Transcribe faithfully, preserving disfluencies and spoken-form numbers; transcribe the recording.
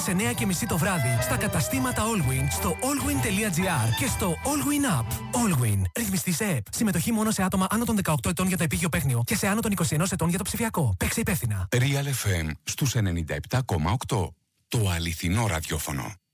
στις εννιά και μισή το βράδυ στα καταστήματα Allwyn, στο allwyn.gr και στο Allwyn App. Allwyn. Ρυθμιστής ΕΕΠ. Συμμετοχή μόνο σε άτομα άνω των δεκαοκτώ ετών για το επίγειο παίχνιο και σε άνω των είκοσι ένα ετών για το ψηφιακό. Παίξε υπεύθυνα. Real εφ εμ στους ενενήντα επτά κόμμα οκτώ. Το αληθινό ραδιόφωνο.